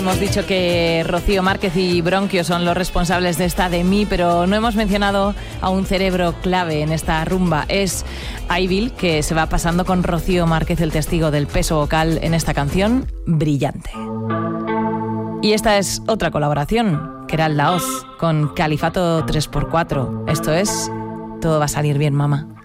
Hemos dicho que Rocío Márquez y Bronquio son los responsables de esta de mí, pero no hemos mencionado a un cerebro clave en esta rumba. Es Aybil, que se va pasando con Rocío Márquez, el testigo del peso vocal en esta canción, Brillante. Y esta es otra colaboración, Queralt Laoz, con Califato 3x4. Esto es Todo va a salir bien, mamá.